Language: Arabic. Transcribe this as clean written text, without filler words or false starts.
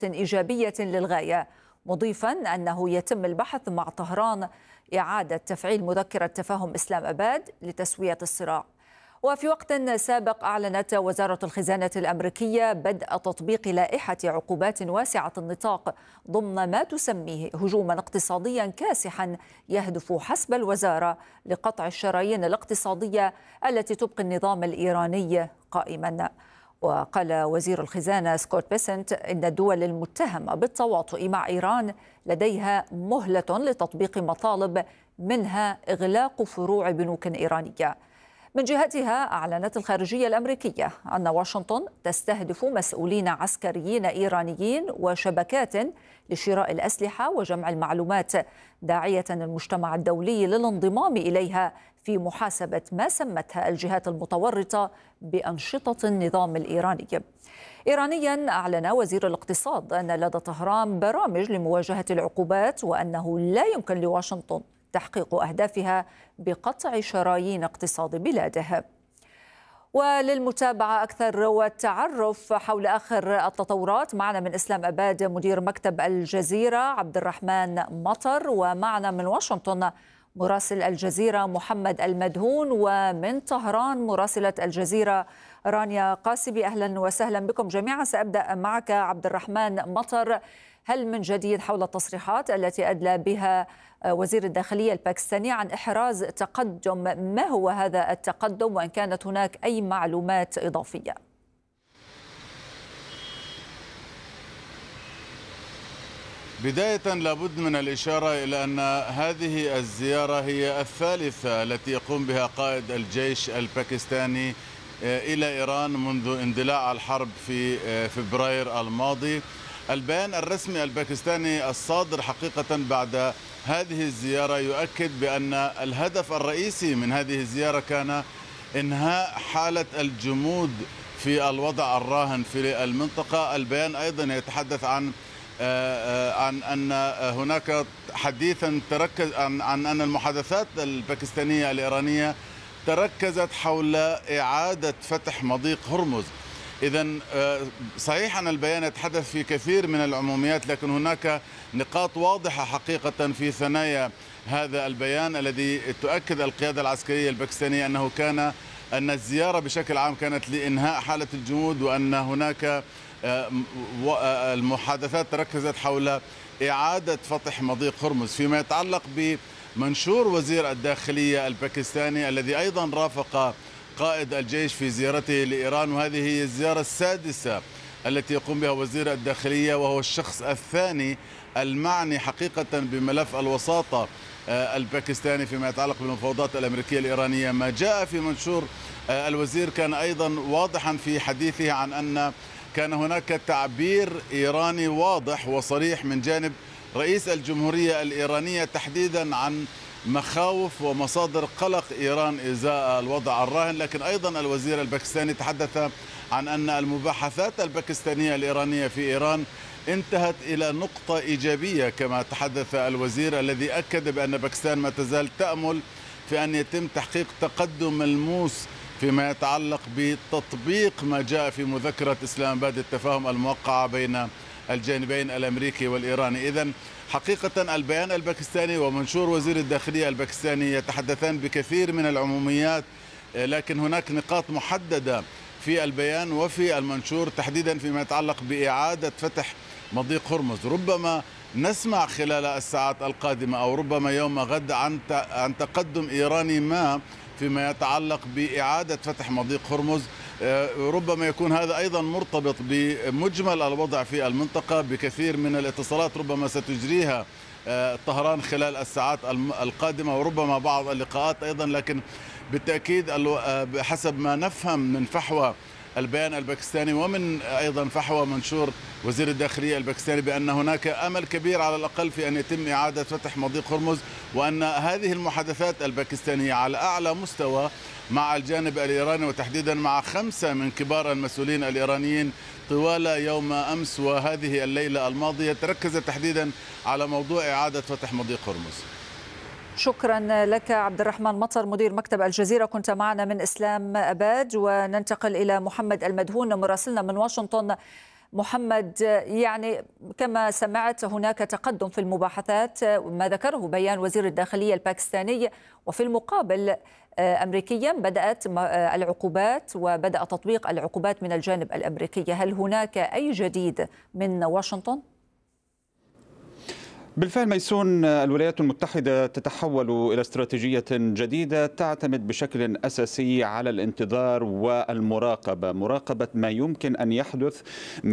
إيجابية للغاية، مضيفا أنه يتم البحث مع طهران إعادة تفعيل مذكرة تفاهم إسلام أباد لتسوية الصراع. وفي وقت سابق أعلنت وزارة الخزانة الأمريكية بدء تطبيق لائحة عقوبات واسعة النطاق ضمن ما تسميه هجوما اقتصاديا كاسحا يهدف حسب الوزارة لقطع الشرايين الاقتصادية التي تبقي النظام الإيراني قائما. وقال وزير الخزانة سكوت بيسنت إن الدول المتهمة بالتواطؤ مع إيران لديها مهلة لتطبيق مطالب منها إغلاق فروع بنوك إيرانية. من جهتها أعلنت الخارجية الأمريكية أن واشنطن تستهدف مسؤولين عسكريين إيرانيين وشبكات لشراء الأسلحة وجمع المعلومات، داعية المجتمع الدولي للانضمام إليها في محاسبة ما سمتها الجهات المتورطة بأنشطة النظام الإيراني. إيرانيا أعلن وزير الاقتصاد أن لدى طهران برامج لمواجهة العقوبات، وأنه لا يمكن لواشنطن تحقيق أهدافها بقطع شرايين اقتصاد بلاده. وللمتابعة أكثر والتعرف حول آخر التطورات معنا من إسلام أباد مدير مكتب الجزيرة عبد الرحمن مطر، ومعنا من واشنطن مراسل الجزيرة محمد المدهون، ومن طهران مراسلة الجزيرة رانيا قاسبي. أهلا وسهلا بكم جميعا. سأبدأ معك عبد الرحمن مطر، هل من جديد حول التصريحات التي أدلى بها وزير الداخلية الباكستاني عن إحراز تقدم؟ ما هو هذا التقدم وإن كانت هناك أي معلومات إضافية؟ بداية لابد من الإشارة إلى أن هذه الزيارة هي الثالثة التي يقوم بها قائد الجيش الباكستاني إلى إيران منذ اندلاع الحرب في فبراير الماضي. البيان الرسمي الباكستاني الصادر حقيقة بعد هذه الزيارة يؤكد بأن الهدف الرئيسي من هذه الزيارة كان إنهاء حالة الجمود في الوضع الراهن في المنطقة. البيان أيضا يتحدث عن أن هناك حديثا تركز عن أن المحادثات الباكستانية الإيرانية تركزت حول إعادة فتح مضيق هرمز. إذا صحيح أن البيان يتحدث في كثير من العموميات، لكن هناك نقاط واضحة حقيقة في ثنايا هذا البيان الذي تؤكد القيادة العسكرية الباكستانية أن الزيارة بشكل عام كانت لإنهاء حالة الجمود، وأن هناك المحادثات تركزت حول إعادة فتح مضيق هرمز. فيما يتعلق بمنشور وزير الداخلية الباكستاني الذي أيضا رافق قائد الجيش في زيارته لإيران، وهذه هي الزيارة السادسة التي يقوم بها وزير الداخلية، وهو الشخص الثاني المعني حقيقة بملف الوساطة الباكستاني فيما يتعلق بالمفاوضات الأمريكية الإيرانية. ما جاء في منشور الوزير كان أيضا واضحا في حديثه عن أن كان هناك تعبير إيراني واضح وصريح من جانب رئيس الجمهورية الإيرانية تحديدا عن مخاوف ومصادر قلق إيران إزاء الوضع الراهن. لكن أيضا الوزير الباكستاني تحدث عن أن المباحثات الباكستانية الإيرانية في إيران انتهت إلى نقطة إيجابية، كما تحدث الوزير الذي أكد بأن باكستان ما تزال تأمل في أن يتم تحقيق تقدم ملموس فيما يتعلق بتطبيق ما جاء في مذكرة إسلام أباد التفاهم الموقعة بين الجانبين الأمريكي والإيراني. إذن حقيقة البيان الباكستاني ومنشور وزير الداخلية الباكستاني يتحدثان بكثير من العموميات، لكن هناك نقاط محددة في البيان وفي المنشور تحديدا فيما يتعلق بإعادة فتح مضيق هرمز. ربما نسمع خلال الساعات القادمة أو ربما يوم غد عن تقدم إيراني ما فيما يتعلق بإعادة فتح مضيق هرمز. ربما يكون هذا أيضا مرتبط بمجمل الوضع في المنطقة بكثير من الاتصالات ربما ستجريها طهران خلال الساعات القادمة، وربما بعض اللقاءات أيضا. لكن بالتأكيد بحسب ما نفهم من فحوى البيان الباكستاني ومن أيضا فحوى منشور وزير الداخلية الباكستاني بأن هناك أمل كبير على الأقل في أن يتم إعادة فتح مضيق هرمز، وأن هذه المحادثات الباكستانية على أعلى مستوى مع الجانب الإيراني وتحديدا مع 5 من كبار المسؤولين الإيرانيين طوال يوم أمس وهذه الليلة الماضية تركزت تحديدا على موضوع إعادة فتح مضيق هرمز. شكرا لك عبد الرحمن مطر مدير مكتب الجزيرة، كنت معنا من إسلام أباد. وننتقل إلى محمد المدهون مراسلنا من واشنطن. محمد، يعني كما سمعت هناك تقدم في المباحثات، ما ذكره بيان وزير الداخلية الباكستاني، وفي المقابل أمريكيا بدأت العقوبات وبدأ تطبيق العقوبات من الجانب الأمريكي. هل هناك أي جديد من واشنطن؟ بالفعل ميسون، الولايات المتحدة تتحول إلى استراتيجية جديدة تعتمد بشكل أساسي على الانتظار والمراقبة، مراقبة ما يمكن أن يحدث